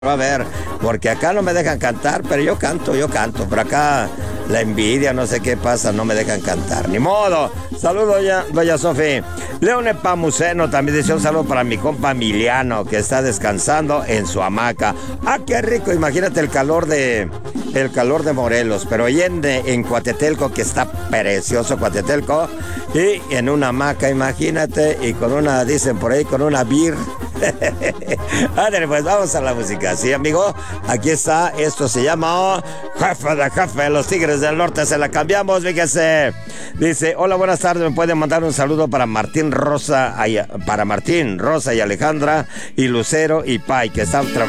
A ver, porque acá no me dejan cantar, pero yo canto. Por acá la envidia, no sé qué pasa, no me dejan cantar. Ni modo. Saludos, doña Sofi. Leone Pamuceno también dice un saludo para mi compa Emiliano, que está descansando en su hamaca. Ah, qué rico, imagínate el calor de Morelos, pero ahí en Coatetelco, que está precioso Coatetelco, y en una hamaca, imagínate, y con una, dicen por ahí, con una beer. Ándale, pues vamos a la música, ¿sí, amigo? Aquí está, esto se llama Jefe, los Tigres del Norte, se la cambiamos, fíjese. Dice, hola, buenas tardes, me pueden mandar un saludo para Martín, Rosa y Alejandra, y Lucero y Pai, que están trabajando